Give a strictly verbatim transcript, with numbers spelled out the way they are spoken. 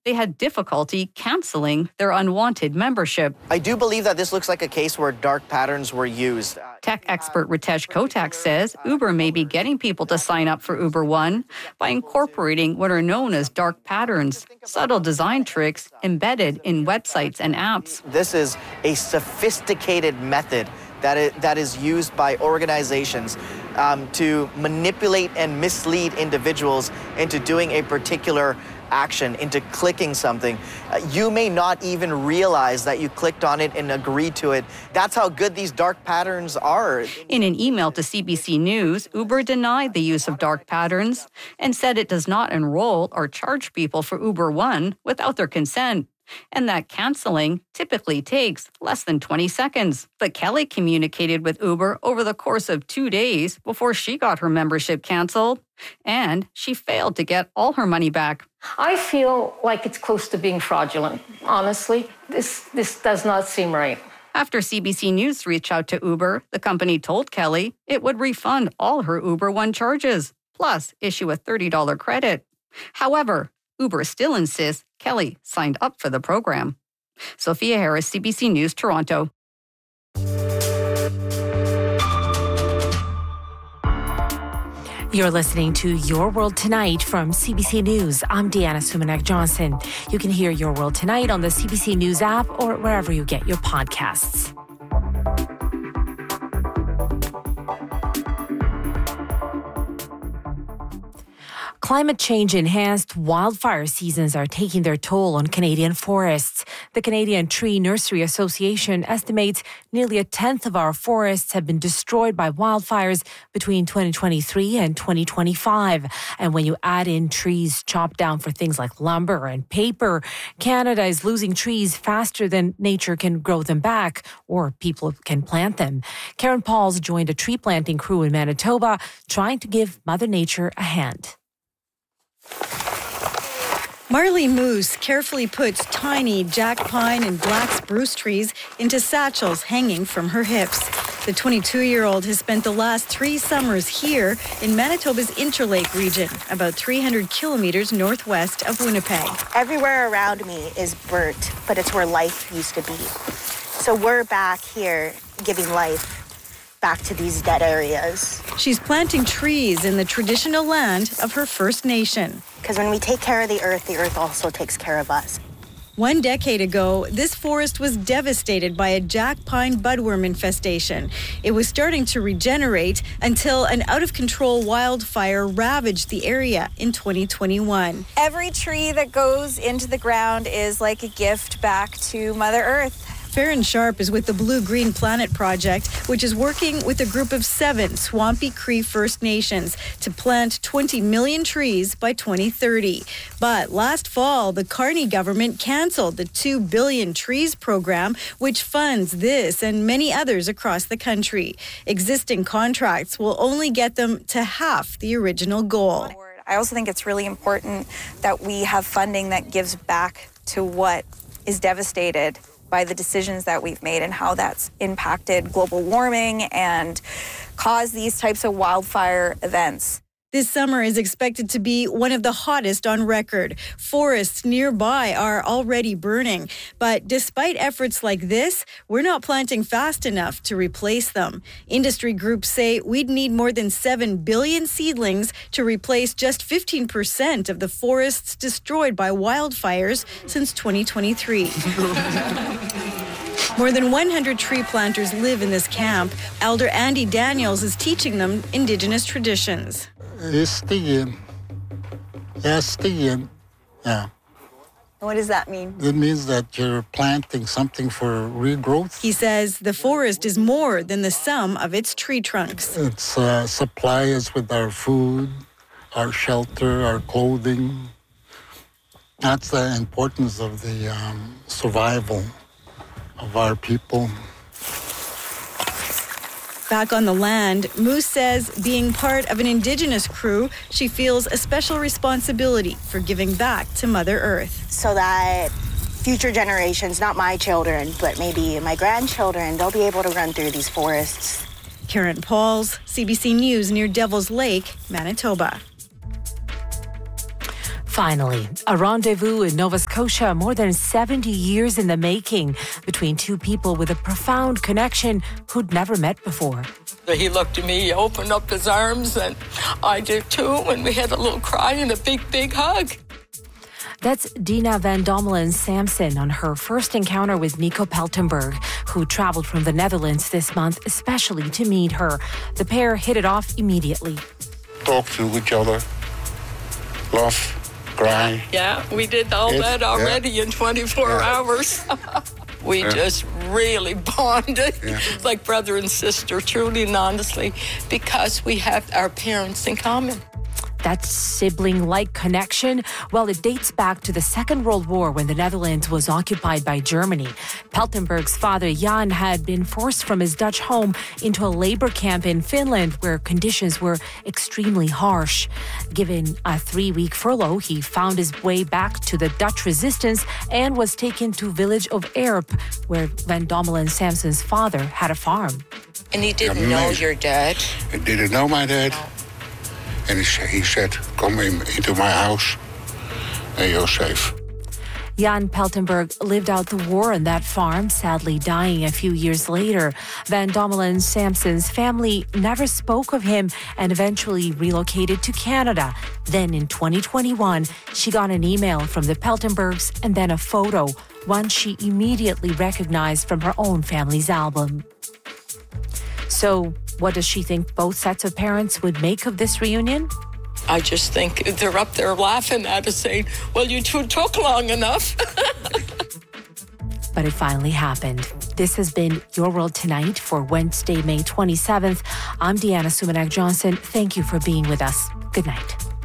they had difficulty canceling their unwanted membership. I do believe that this looks like a case where dark patterns were used. Tech expert Ritesh Kotak says Uber may be getting people to sign up for Uber One by incorporating what are known as dark patterns, subtle design tricks embedded in websites and apps. This is a sophisticated method that is, that is used by organizations um, to manipulate and mislead individuals into doing a particular action, into clicking something. Uh, you may not even realize that you clicked on it and agreed to it. That's how good these dark patterns are. In an email to C B C News, Uber denied the use of dark patterns and said it does not enroll or charge people for Uber One without their consent, and that canceling typically takes less than twenty seconds. But Kelly communicated with Uber over the course of two days before she got her membership canceled, and she failed to get all her money back. I feel like it's close to being fraudulent, honestly. This this does not seem right. After C B C News reached out to Uber, the company told Kelly it would refund all her Uber One charges, plus issue a thirty dollars credit. However, Uber still insists Kelly signed up for the program. Sophia Harris, C B C News, Toronto. You're listening to Your World Tonight from C B C News. I'm Deanna Sumanak-Johnson. You can hear Your World Tonight on the C B C News app or wherever you get your podcasts. Climate change-enhanced wildfire seasons are taking their toll on Canadian forests. The Canadian Tree Nursery Association estimates nearly a tenth of our forests have been destroyed by wildfires between twenty twenty-three and twenty twenty-five. And when you add in trees chopped down for things like lumber and paper, Canada is losing trees faster than nature can grow them back or people can plant them. Karen Pauls joined a tree planting crew in Manitoba trying to give Mother Nature a hand. Marley Moose carefully puts tiny jack pine and black spruce trees into satchels hanging from her hips. The twenty-two-year-old has spent the last three summers here in Manitoba's Interlake region, about three hundred kilometers northwest of Winnipeg. Everywhere around me is burnt, but it's where life used to be. So we're back here giving life back to these dead areas. She's planting trees in the traditional land of her First Nation. Because when we take care of the earth, the earth also takes care of us. One decade ago, this forest was devastated by a jack pine budworm infestation. It was starting to regenerate until an out-of-control wildfire ravaged the area in twenty twenty-one. Every tree that goes into the ground is like a gift back to Mother Earth. Farron Sharp is with the Blue Green Planet Project, which is working with a group of seven Swampy Cree First Nations to plant twenty million trees by twenty thirty. But last fall, the Carney government canceled the two billion Trees program, which funds this and many others across the country. Existing contracts will only get them to half the original goal. I also think it's really important that we have funding that gives back to what is devastated by the decisions that we've made and how that's impacted global warming and caused these types of wildfire events. This summer is expected to be one of the hottest on record. Forests nearby are already burning. But despite efforts like this, we're not planting fast enough to replace them. Industry groups say we'd need more than seven billion seedlings to replace just fifteen percent of the forests destroyed by wildfires since twenty twenty-three. More than one hundred tree planters live in this camp. Elder Andy Daniels is teaching them Indigenous traditions. Estigin. Estigin. Yeah. What does that mean? It means that you're planting something for regrowth. He says the forest is more than the sum of its tree trunks. It's uh, supply us with our food, our shelter, our clothing. That's the importance of the um, survival of our people. Back on the land, Moose says being part of an Indigenous crew, she feels a special responsibility for giving back to Mother Earth. So that future generations, not my children, but maybe my grandchildren, they'll be able to run through these forests. Karen Pauls, C B C News near Devil's Lake, Manitoba. Finally, a rendezvous in Nova Scotia more than seventy years in the making between two people with a profound connection who'd never met before. He looked at me, he opened up his arms, and I did too, and we had a little cry and a big, big hug. That's Dina Van Dommelen Samson on her first encounter with Nico Peltenberg, who traveled from the Netherlands this month especially to meet her. The pair hit it off immediately. Talk to each other, laugh, cry. Yeah, we did all It, that already yeah. in twenty-four Yeah. hours. We Yeah. just really bonded Yeah. like brother and sister, truly and honestly, because we have our parents in common. That sibling-like connection, well, it dates back to the Second World War when the Netherlands was occupied by Germany. Peltenberg's father, Jan, had been forced from his Dutch home into a labor camp in Finland where conditions were extremely harsh. Given a three-week furlough, he found his way back to the Dutch resistance and was taken to village of Erp, where Van Dommelen Samson's father had a farm. And he didn't know Amazing. your dad? I didn't know my dad. And he, sa- he said, come in, into my house and you're safe. Jan Peltenberg lived out the war on that farm, sadly dying a few years later. Van Dommelen Samson's family never spoke of him and eventually relocated to Canada. Then in twenty twenty-one, she got an email from the Peltenbergs and then a photo, one she immediately recognized from her own family's album. So, what does she think both sets of parents would make of this reunion? I just think they're up there laughing at us saying, well, you two took long enough. But it finally happened. This has been Your World Tonight for Wednesday, May twenty-seventh. I'm Deanna Sumanak Johnson. Thank you for being with us. Good night.